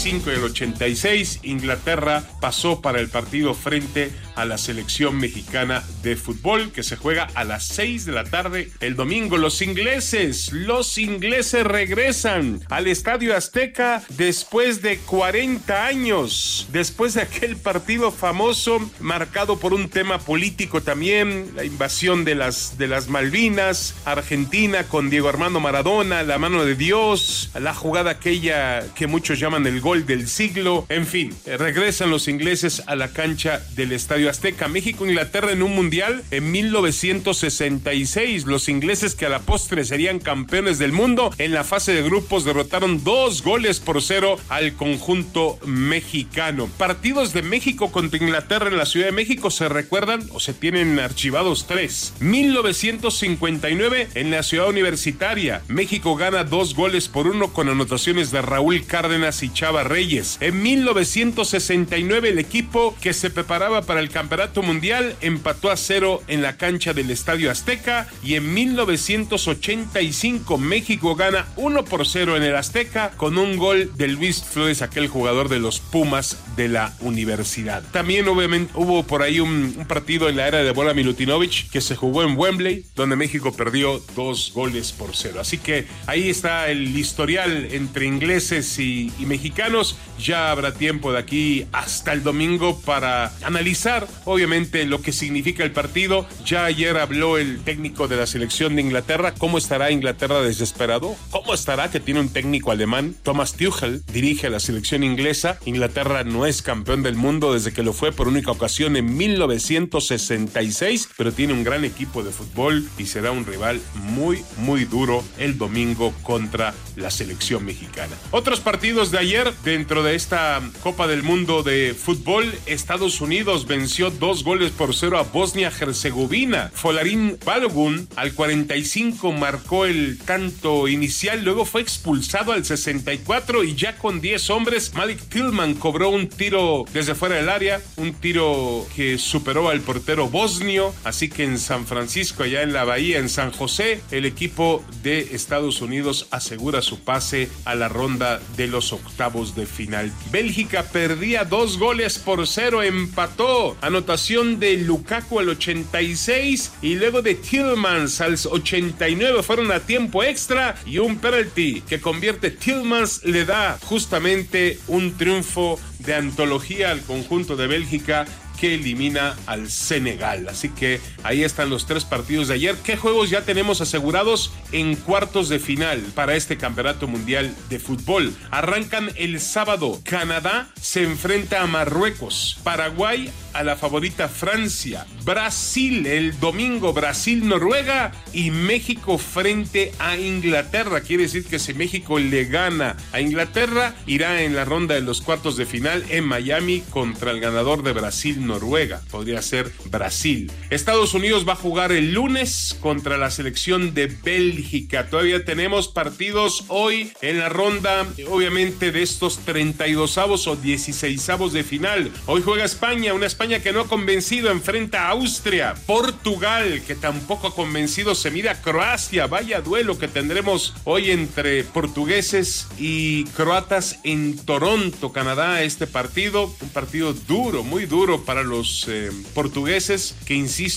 85 y el 86, Inglaterra pasó para el partido frente a la selección mexicana de fútbol, que se juega a las 6 de la tarde el domingo. Los ingleses regresan al Estadio Azteca después de 40 años, después de aquel partido famoso marcado por un tema político también, la invasión de las Malvinas, Argentina con Diego Armando Maradona, la mano de Dios, la jugada aquella que muchos llaman el gol del siglo. En fin, regresan los ingleses a la cancha del Estadio Azteca. México-Inglaterra en un mundial en 1966. Los ingleses, que a la postre serían campeones del mundo, en la fase de grupos derrotaron 2-0 al conjunto mexicano. Partidos de México contra Inglaterra en la Ciudad de México se recuerdan o se tienen archivados 3. 1959 en la Ciudad Universitaria. México gana 2-1 con anotaciones de Raúl Cárdenas y Chava Reyes. En 1969 el equipo que se preparaba para el Campeonato Mundial empató a 0 en la cancha del Estadio Azteca, y en 1985 México gana 1-0 en el Azteca con un gol de Luis Flores, aquel jugador de los Pumas de la universidad. También obviamente hubo por ahí un partido en la era de Bola Milutinovic que se jugó en Wembley, donde México perdió 2-0. Así que ahí está el historial entre ingleses y mexicanos. Ya habrá tiempo de aquí hasta el domingo para analizar obviamente lo que significa el partido. Ya ayer habló el técnico de la selección de Inglaterra. ¿Cómo estará Inglaterra desesperado? ¿Cómo estará que tiene un técnico alemán? Thomas Tuchel dirige a la selección inglesa. Inglaterra no es campeón del mundo desde que lo fue por única ocasión en 1966, pero tiene un gran equipo de fútbol y será un rival muy, muy duro el domingo contra la selección mexicana. Otros partidos de ayer dentro de esta Copa del Mundo de fútbol: Estados Unidos venció 2-0 a Bosnia-Herzegovina. Folarin Balogun al 45 marcó el tanto inicial, luego fue expulsado al 64 y ya con 10 hombres, Malik Tillman cobró un tiro desde fuera del área, un tiro que superó al portero bosnio. Así que en San Francisco, allá en la Bahía, en San José, el equipo de Estados Unidos asegura su pase a la ronda de los octavos de final. Bélgica perdía 2-0, empató. Anotación de Lukaku al 86 y luego de Tielemans al 89, fueron a tiempo extra y un penalti que convierte Tielemans le da justamente un triunfo de antología al conjunto de Bélgica, que elimina al Senegal. Así que ahí están los 3 partidos de ayer. ¿Qué juegos ya tenemos asegurados en cuartos de final para este Campeonato Mundial de Fútbol? Arrancan el sábado. Canadá se enfrenta a Marruecos. Paraguay a la favorita Francia. Brasil el domingo. Brasil-Noruega. Y México frente a Inglaterra. Quiere decir que si México le gana a Inglaterra, irá en la ronda de los cuartos de final en Miami contra el ganador de Brasil-Noruega. Podría ser Brasil. Estados Unidos va a jugar el lunes contra la selección de Bélgica. Todavía tenemos partidos hoy en la ronda, obviamente, de estos 32avos o 16avos de final. Hoy juega España, una España que no ha convencido, enfrenta a Austria. Portugal, que tampoco ha convencido, se mira a Croacia. Vaya duelo que tendremos hoy entre portugueses y croatas en Toronto, Canadá. Este partido, un partido duro, muy duro para los portugueses, que insisto,